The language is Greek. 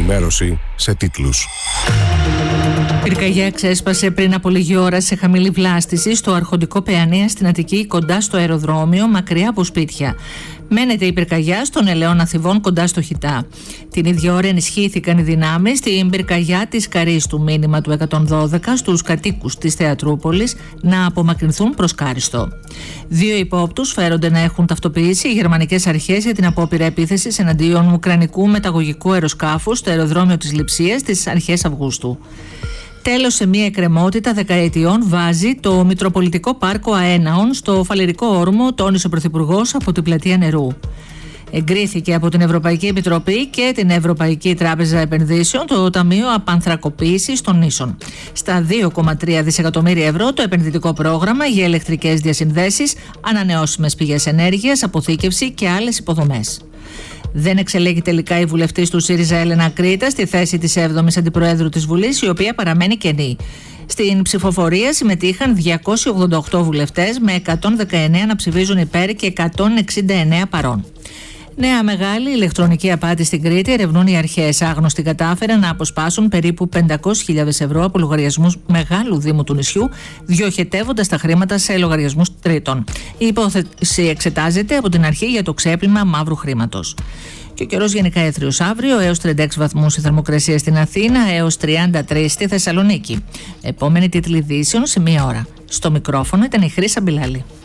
ενημέρωση σε τίτλους. Πυρκαγιά ξέσπασε πριν από λίγη ώρα σε χαμηλή βλάστηση στο Αρχοντικό Παιανία στην Αττική, κοντά στο αεροδρόμιο, μακριά από σπίτια. Μένεται η πυρκαγιά στον Ελαιώνα Θηβών, κοντά στο Χιτά. Την ίδια ώρα ενισχύθηκαν οι δυνάμεις στην πυρκαγιά της Καρίστου. Μήνυμα του 112 στους κατοίκους της Θεατρούπολης να απομακρυνθούν προς Κάριστο. 2 υπόπτους φέρονται να έχουν ταυτοποιήσει οι γερμανικές αρχές για την απόπειρα επίθεσης εναντίον ουκρανικού μεταγωγικού αεροσκάφους στο αεροδρόμιο της Λειψίας στις αρχές Αυγούστου. Τέλος, σε μια εκκρεμότητα δεκαετιών βάζει το Μητροπολιτικό Πάρκο Αέναων στο Φαλερικό Όρμο, τόνισε ο Πρωθυπουργός από την Πλατεία Νερού. Εγκρίθηκε από την Ευρωπαϊκή Επιτροπή και την Ευρωπαϊκή Τράπεζα Επενδύσεων το Ταμείο Απανθρακοποίησης των Νήσων. Στα 2,3 δισεκατομμύρια ευρώ το επενδυτικό πρόγραμμα για ηλεκτρικές διασυνδέσεις, ανανεώσιμες πηγές ενέργειας, αποθήκευση και άλλες υποδομές. Δεν εξελέγει τελικά η βουλευτής του ΣΥΡΙΖΑ Έλενα Κρήτα στη θέση της 7ης Αντιπροέδρου της Βουλής, η οποία παραμένει κενή. Στην ψηφοφορία συμμετείχαν 288 βουλευτές, με 119 να ψηφίζουν υπέρ και 169 παρών. Νέα μεγάλη ηλεκτρονική απάτη στην Κρήτη. Ερευνούν οι αρχές. Άγνωστοι κατάφεραν να αποσπάσουν περίπου 500.000 ευρώ από λογαριασμούς μεγάλου Δήμου του νησιού, διοχετεύοντας τα χρήματα σε λογαριασμούς τρίτων. Η υπόθεση εξετάζεται από την αρχή για το ξέπλυμα μαύρου χρήματος. Και ο καιρός γενικά έθριος αύριο, έως 36 βαθμούς η θερμοκρασία στην Αθήνα, έως 33 στη Θεσσαλονίκη. Επόμενη τίτλη ειδήσεων σε 1 ώρα. Στο μικρόφωνο ήταν η Χρύσα Μπιλάλη.